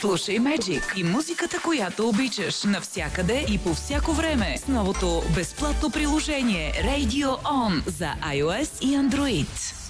Слушай Magic и музиката, която обичаш, навсякъде и по всяко време с новото безплатно приложение Radio On за iOS и Android.